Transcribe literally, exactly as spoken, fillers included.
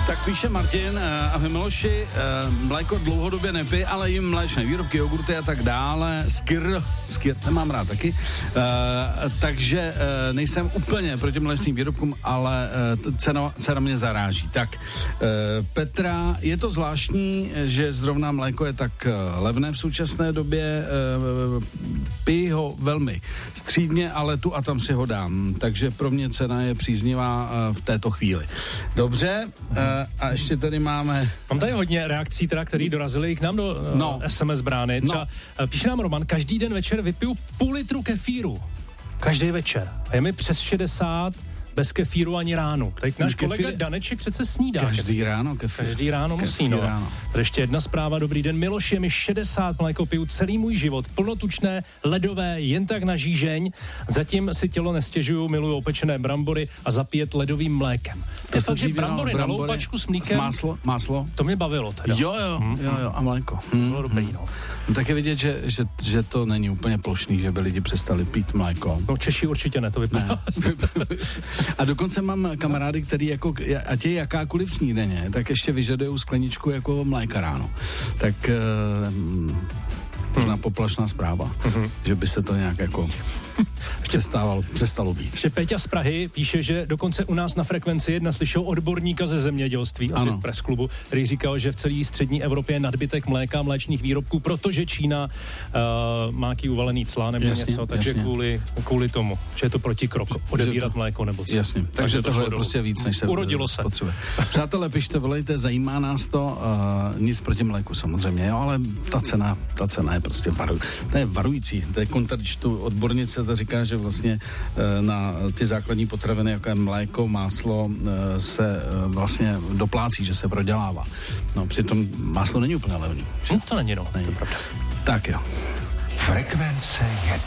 Tak píše Martin, ahoj Miloši, mléko dlouhodobě nepij, ale jim mléčné výrobky, jogurty a tak dále, skyr, skyr, nemám rád taky, takže nejsem úplně proti mléčným výrobkům, ale cena, cena mě zaráží. Tak, Petra, je to zvláštní, že zrovna mléko je tak levné v současné době, pij ho velmi střídně, ale tu a tam si ho dám, takže pro mě cena je příznivá v této chvíli. Dobře, a ještě tady máme... Mám tady hodně reakcí, teda, který dorazily k nám do no. es em es brány. Třeba no. Píše nám Roman, každý den večer vypiju půl litru kefíru. Každý večer. A je mi přes šedesát, bez kefíru ani ráno. Teď náš kefír... kolega Daneček přece snídá. Každý ráno kefír. Každý ráno musí, kefír no. Ráno. Tady ještě jedna zpráva, dobrý den. Miloš, je mi šedesát, mléko piju celý můj život. Plnotučné, ledové, jen tak na žížeň. Zatím si tělo nestěžuju, miluju opečené brambory a zapíjet ledovým mlékem. To je fakt, že brambory, brambory na loupačku s mlíkem. Máslo, máslo. To mě bavilo teda. Jo, jo, hmm. jo, jo, a mléko. Hmm. Bylo dobrý, no. No, tak je vidět, že, že, že to není úplně plošný, že by lidi přestali pít mléko. No Češi určitě ne, to vypadá. Ne. A dokonce mám kamarády, který jako, ať je jakákoliv snídeně, tak ještě vyžadují skleničku jako mléka ráno. Tak uh, možná hmm. poplašná zpráva, hmm. že by se to nějak jako přestávalo, přestalo být. Ještě Péťa z Prahy píše, že dokonce u nás na Frekvenci jedna slyšel odborníka ze zemědělství, asi v Press klubu, který říkal, že v celé střední Evropě je nadbytek mléka a mléčných výrobků, protože Čína uh, má ký uvalený cla nebo jasně, něco, takže kvůli, kvůli tomu, že je to protikrok, odebírat to, mléko nebo co. Jasně, takže, takže to je prostě víc, než se urodilo se. Potřebuje. Přátelé, pište, volejte, zajímá nás to, uh, nic proti mléku samozřejmě, jo, ale ta cena, ta cena je prostě varující. To je varující, to je kontradiktu odbornice, ta říká, že vlastně na ty základní potraviny, jako je mléko, máslo, se vlastně doplácí, že se prodělává. No, přitom máslo není úplně levný. No, to není, no. Není. To je pravda. Tak jo. Frekvence jedna.